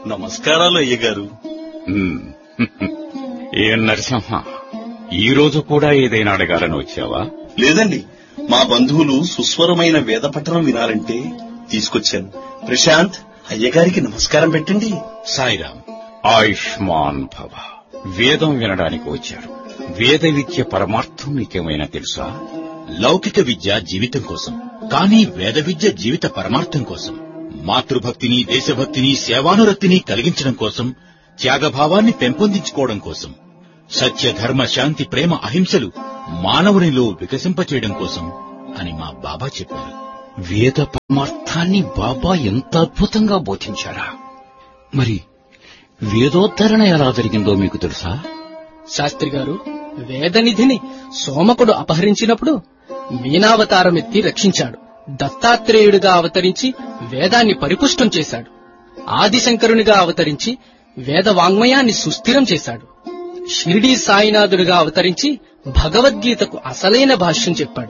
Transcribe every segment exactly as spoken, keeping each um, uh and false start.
నమస్కారాలు అయ్యగారు. ఏం నరసింహ, ఈ రోజు కూడా ఏదైనా అడగాలని వచ్చావా? లేదండి, మా బంధువులు సుస్వరమైన వేద పఠనం వినాలంటే తీసుకొచ్చాను. ప్రశాంత్, అయ్యగారికి నమస్కారం పెట్టండి. సాయిరాం. ఆయుష్మాన్ భవ. వేదం వినడానికి వచ్చారు. వేద విద్య పరమార్థం నీకేమైనా తెలుసా? లౌకిక విద్య జీవితం కోసం, కానీ వేద విద్య జీవిత పరమార్థం కోసం. మాతృభక్తిని, దేశభక్తిని, సేవానురక్తిని కలిగించడం కోసం, త్యాగభావాన్ని పెంపొందించుకోవడం కోసం, సత్య, ధర్మ, శాంతి, ప్రేమ, అహింసలు మానవునిలో వికసింపచేయడం కోసం అని మా బాబా చెప్పారు. వేద పరమార్థాన్ని బాబా ఎంత అద్భుతంగా బోధించారా? మరి వేదోద్ధరణ ఎలా జరిగిందో మీకు తెలుసా? శాస్త్రి గారు, వేదనిధిని సోమకుడు అపహరించినప్పుడు మీనావతారమెత్తి రక్షించాడు. దత్తాత్రేయుడిగా అవతరించి వేదాన్ని పరిపుష్టం చేశాడు. ఆదిశంకరునిగా అవతరించి వేద వాంగ్మయాన్ని సుస్థిరం చేశాడు. షిరిడీ సాయినాథుడిగా అవతరించి భగవద్గీతకు అసలైన భాష్యం చెప్పాడు.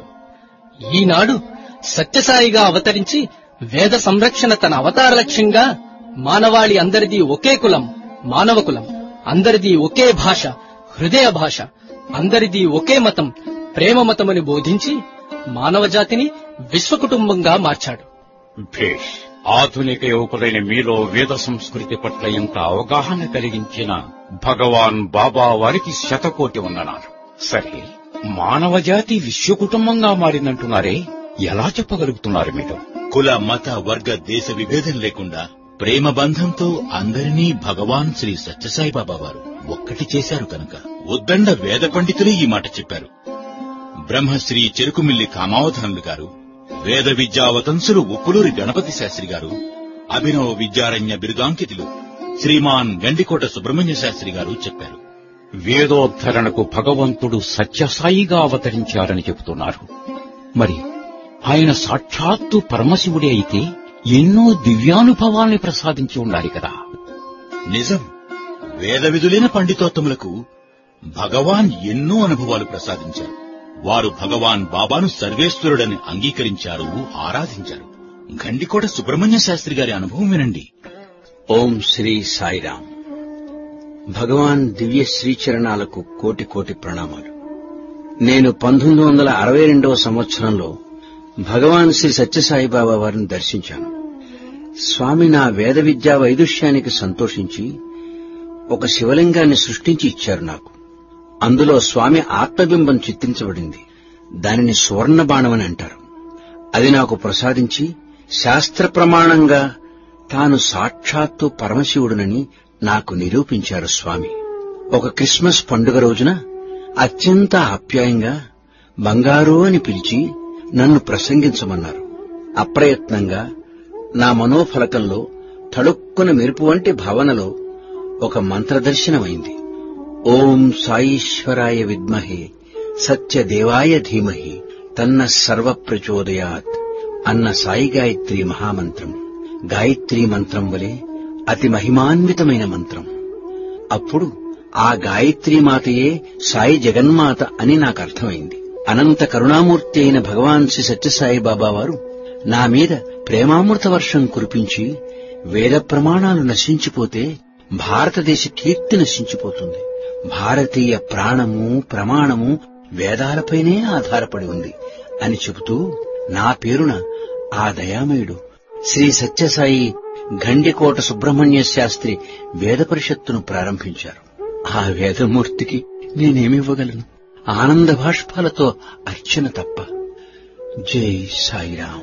ఈనాడు సత్యసాయిగా అవతరించి వేద సంరక్షణ తన అవతార లక్ష్యంగా మానవాళి అందరిది ఒకే కులం, మానవ కులం, అందరిది ఒకే భాష, హృదయ భాష, అందరిది ఒకే మతం, ప్రేమ మతమని బోధించి మానవ జాతిని విశ్వకుటుంబంగా మార్చాడు. భేష్. ఆధునిక యువకులైన మీలో వేద సంస్కృతి పట్ల ఎంత అవగాహన కలిగించిన భగవాన్ బాబా వారికి శతకోటి వందనాలు. సరే, మానవ జాతి విశ్వకుటుంబంగా మారిందంటున్నారే, ఎలా చెప్పగలుగుతున్నారు మీరు? కుల, మత, వర్గ, దేశ విభేదం లేకుండా ప్రేమ బంధంతో అందరినీ భగవాన్ శ్రీ సత్యసాయిబాబా వారు ఒక్కటి చేశారు కనుక. ఉద్దండ వేద పండితులే ఈ మాట చెప్పారు. బ్రహ్మశ్రీ చెరుకుమిల్లి కామావధానులు గారు, వేద విద్యావతంసులు ఉప్పులూరి గణపతి శాస్త్రి గారు, అభినవ విద్యారణ్య బిరుదాంకితులు శ్రీమాన్ గండికోట సుబ్రహ్మణ్య శాస్త్రి గారు చెప్పారు. వేదోద్ధరణకు భగవంతుడు సత్యసాయిగా అవతరించారని చెబుతున్నారు. మరి ఆయన సాక్షాత్తు పరమశివుడే అయితే ఎన్నో దివ్యానుభవాల్ని ప్రసాదించి ఉండాలి కదా? నిజం. వేద విధులైన పండితోత్తములకు భగవాన్ ఎన్నో అనుభవాలు ప్రసాదించారు. వారు భగవాన్ బాబాను సర్వేశ్వరుడని అంగీకరించారు, ఆరాధించారు. గండికోట సుబ్రహ్మణ్య శాస్త్రి గారి అనుభవం వినండి. ఓం శ్రీ సాయిరాం. భగవాన్ దివ్య శ్రీచరణాలకు కోటి కోటి ప్రణామాలు. నేను పంతొమ్మిది వందల అరవై రెండవ సంవత్సరంలో భగవాన్ శ్రీ సత్యసాయిబాబా వారిని దర్శించాను. స్వామి నా వేద విద్యా వైదుష్యానికి సంతోషించి ఒక శివలింగాన్ని సృష్టించి ఇచ్చారు నాకు. అందులో స్వామి ఆత్మబింబం చిత్రించబడింది. దానిని సువర్ణ బాణమని అంటారు. అది నాకు ప్రసాదించి శాస్త్ర ప్రమాణంగా తాను సాక్షాత్తు పరమశివుడునని నాకు నిరూపించారు స్వామి. ఒక క్రిస్మస్ పండుగ రోజున అత్యంత ఆప్యాయంగా బంగారు అని పిలిచి నన్ను ప్రసంగించమన్నారు. అప్రయత్నంగా నా మనోఫలకంలో తళుక్కున మెరుపు వంటి భావనలో ఒక మంత్రదర్శనమైంది. ఓం సాయీశ్వరాయ విద్మహే సత్యదేవాయ ధీమహి తన్న సర్వ ప్రచోదయాత్ అన్న సాయి గాయత్రి మహామంత్రం. గాయత్రీ మంత్రం వలె అతి మహిమాన్వితమైన మంత్రం. అప్పుడు ఆ గాయత్రీమాతయే సాయి జగన్మాత అని నాకు అర్థమైంది. అనంత కరుణామూర్తి అయిన భగవాన్ శ్రీ సత్యసాయిబాబా వారు నా మీద ప్రేమామృత వర్షం కురిపించి వేద ప్రమాణాలు నశించిపోతే భారతదేశ కీర్తి నశించిపోతుంది. భారతీయ ప్రాణము, ప్రమాణము వేదాలపైనే ఆధారపడి ఉంది అని చెబుతూ నా పేరున ఆ దయామయుడు శ్రీ సత్యసాయి గండికోట సుబ్రహ్మణ్య శాస్త్రి వేద పరిషత్తును ప్రారంభించారు. ఆ వేదమూర్తికి నేనేమివ్వగలను? ఆనంద భాష్పాలతో అర్చన తప్ప. జై సాయిరాం.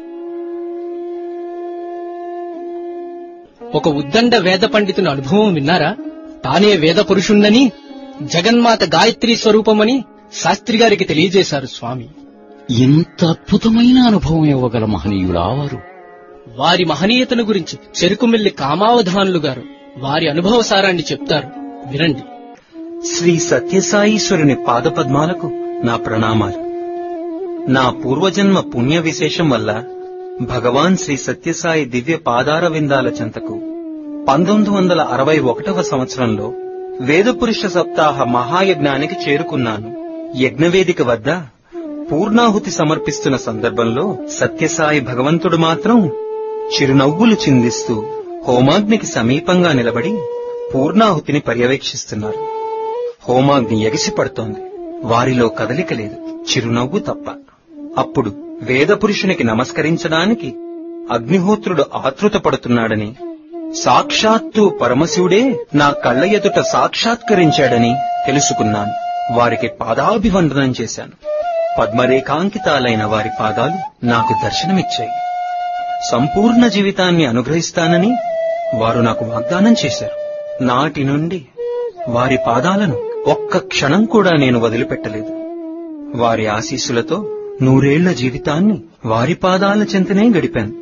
ఒక ఉద్దండ వేద పండితుని అనుభవం విన్నారా? తానే వేద పురుషుణ్ణని, జగన్మాత గాయత్రీ స్వరూపమని శాస్త్రి గారికి తెలియజేశారు స్వామి. ఇంత అద్భుతమైన అనుభవం ఇవ్వగల మహనీయులా వారు? వారి మహనీయతను గురించి చెరుకుమిల్లి కామావధానులు గారు వారి అనుభవ సారాన్ని చెప్తారు, వినండి. శ్రీ సత్యసాయీశ్వరుని పాదపద్మాలకు నా ప్రణామాలు. నా పూర్వజన్మ పుణ్య విశేషం వల్ల భగవాన్ శ్రీ సత్యసాయి దివ్య పాదార విందాల చెంతకు పంతొమ్మిది వందల అరవై ఒకటవ సంవత్సరంలో వేదపురుష సప్తాహ మహాయజ్ఞానికి చేరుకున్నాను. యజ్ఞవేదిక వద్ద పూర్ణాహుతి సమర్పిస్తున్న సందర్భంలో సత్యసాయి భగవంతుడు మాత్రం చిరునవ్వులు చిందిస్తూ హోమాగ్నికి సమీపంగా నిలబడి పూర్ణాహుతిని పర్యవేక్షిస్తున్నారు. హోమాగ్ని ఎగిసిపడుతోంది. వారిలో కదలిక లేదు, చిరునవ్వు తప్ప. అప్పుడు వేదపురుషునికి నమస్కరించడానికి అగ్నిహోత్రుడు ఆతృత పడుతున్నాడని, సాక్షాత్తు పరమశివుడే నా కళ్ల ఎదుట సాక్షాత్కరించాడని తెలుసుకున్నాను. వారికి పాదాభివందనం చేశాను. పద్మరేఖాంకితాలైన వారి పాదాలు నాకు దర్శనమిచ్చాయి. సంపూర్ణ జీవితాన్ని అనుగ్రహిస్తానని వారు నాకు వాగ్దానం చేశారు. నాటి నుండి వారి పాదాలను ఒక్క క్షణం కూడా నేను వదిలిపెట్టలేదు. వారి ఆశీస్సులతో నూరేళ్ల జీవితాన్ని వారి పాదాల చెంతనే గడిపాను.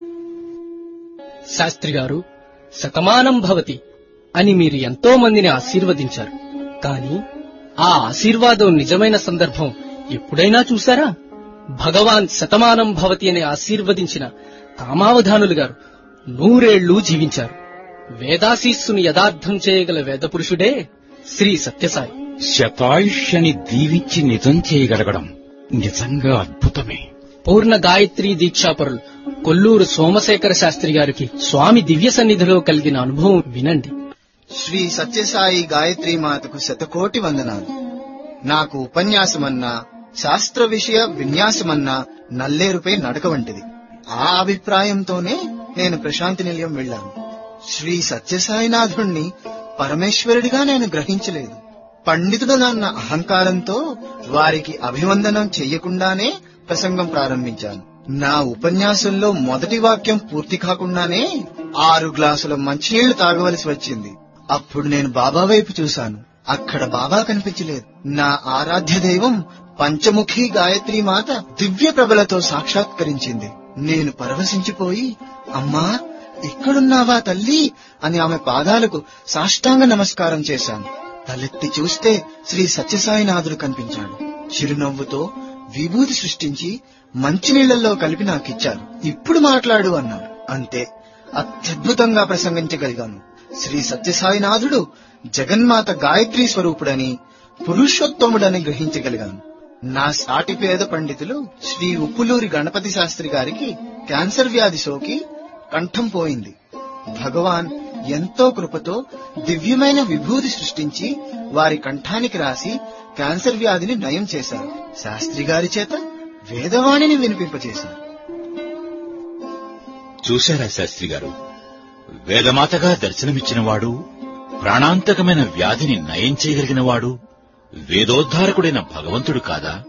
శాస్త్రి గారు, శతమానం భవతి అని మీరు ఎంతో మందిని ఆశీర్వదించారు. కాని ఆ ఆశీర్వాదం నిజమైన సందర్భం ఎప్పుడైనా చూశారా? భగవాన్ శతమానం భవతి అని ఆశీర్వదించిన కామావధానులు గారు నూరేళ్లు జీవించారు. వేదాశీస్సును యథార్థం చేయగల వేదపురుషుడే శ్రీ సత్యసాయి. శతాయుష్యని దీవించి నిజం చేయగలగడం నిజంగా అద్భుతమే. పూర్ణ గాయత్రి దీక్షాపరులు కొల్లూరు సోమశేఖర శాస్త్రి గారికి స్వామి దివ్య సన్నిధిలో కలిగిన అనుభవం వినండి. శ్రీ సత్యసాయి గాయత్రీ మాతకు శతకోటి వందనాలు. నాకు ఉపన్యాసమన్నా శాస్త్ర విషయ విన్యాసమన్నా నల్లేరుపై నడక వంటిది. ఆ అభిప్రాయంతోనే నేను ప్రశాంతి నిలయం వెళ్లాను. శ్రీ సత్యసాయినాథుణ్ణి పరమేశ్వరుడిగా నేను గ్రహించలేదు. పండితుడు నాన్న అహంకారంతో వారికి అభివందనం చెయ్యకుండానే ప్రసంగం ప్రారంభించాను. నా ఉపన్యాసంలో మొదటి వాక్యం పూర్తి కాకుండానే ఆరు గ్లాసుల మంచినీళ్లు తాగవలసి వచ్చింది. అప్పుడు నేను బాబా వైపు చూశాను. అక్కడ బాబా కనిపించలేదు. నా ఆరాధ్య దైవం పంచముఖి గాయత్రీ మాత దివ్య ప్రభలతో సాక్షాత్కరించింది. నేను పరవశించిపోయి, అమ్మా ఇక్కడున్నావా తల్లి అని ఆమె పాదాలకు సాష్టాంగ నమస్కారం చేశాను. తలెత్తి చూస్తే శ్రీ సత్యసాయినాథుడు కనిపించాడు. చిరునవ్వుతో విభూతి సృష్టించి మంచినీళ్లలో కలిపి నాకిచ్చారు. ఇప్పుడు మాట్లాడు అన్నాడు. అంతే, అత్యద్భుతంగా ప్రసంగించగలిగాను. శ్రీ సత్యసాయినాథుడు జగన్మాత గాయత్రీ స్వరూపుడని, పురుషోత్తముడని గ్రహించగలిగాను. నా సాటి పేద పండితులు శ్రీ ఉప్పులూరి గణపతి శాస్త్రి గారికి క్యాన్సర్ వ్యాధి సోకి కంఠం పోయింది. భగవాన్ ఎంతో కృపతో దివ్యమైన విభూతి సృష్టించి వారి కంఠానికి రాసి క్యాన్సర్ వ్యాధిని నయం చేశారు. శాస్త్రి గారి చేత వేదవాణిని వినిపింపచేశారు. చూశారా శాస్త్రి గారు, వేదమాతగా దర్శనమిచ్చినవాడు, ప్రాణాంతకమైన వ్యాధిని నయం చేయగలిగినవాడు వేదోద్ధారకుడైన భగవంతుడు కాదా?